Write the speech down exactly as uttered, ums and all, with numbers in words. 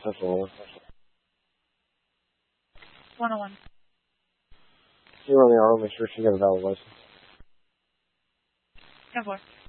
Central one. one oh one. You run the R O, make sure she got a valid license. ten four.